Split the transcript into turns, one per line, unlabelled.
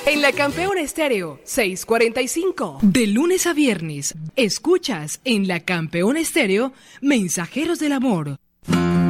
En la Campeona Estéreo 645, de lunes a viernes, escuchas en la Campeona Estéreo Mensajeros del Amor.